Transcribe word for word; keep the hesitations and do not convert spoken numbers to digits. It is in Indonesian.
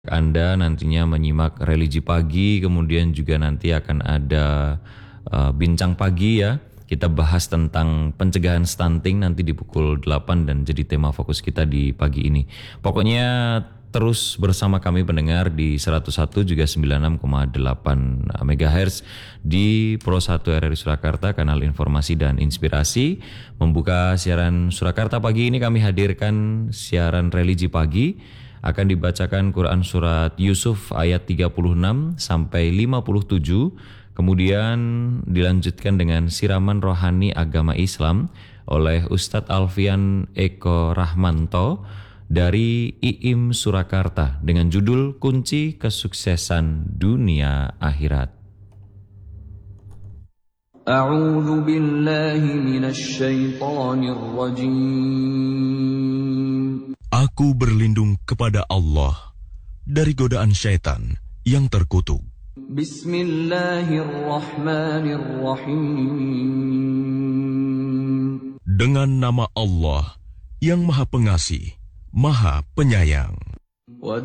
Anda nantinya menyimak religi pagi, kemudian juga nanti akan ada uh, bincang pagi ya. Kita bahas tentang pencegahan stunting nanti di pukul delapan dan jadi tema fokus kita di pagi ini. Pokoknya terus bersama kami pendengar di seratus satu juga sembilan puluh enam koma delapan megahertz di Pro satu R R I Surakarta, kanal informasi dan inspirasi. Membuka siaran Surakarta pagi ini kami hadirkan siaran religi pagi. Akan dibacakan Quran Surat Yusuf ayat tiga puluh enam sampai lima puluh tujuh. Kemudian dilanjutkan dengan siraman rohani agama Islam oleh Ustadz Alfian Eko Rahmanto dari I I M Surakarta dengan judul Kunci Kesuksesan Dunia Akhirat. A'udzu billahi minasy syaithanir rajim. Aku berlindung kepada Allah dari godaan syaitan yang terkutuk. Bismillahirrahmanirrahim. Dengan nama Allah yang Maha Pengasih, Maha Penyayang.